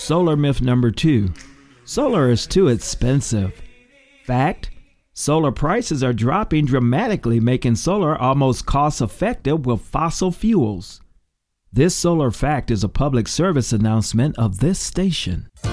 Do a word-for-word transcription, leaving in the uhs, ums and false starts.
Solar myth number two. Solar is too expensive. Fact: solar prices are dropping dramatically, making solar almost cost-effective with fossil fuels. This solar fact is a public service announcement of this station.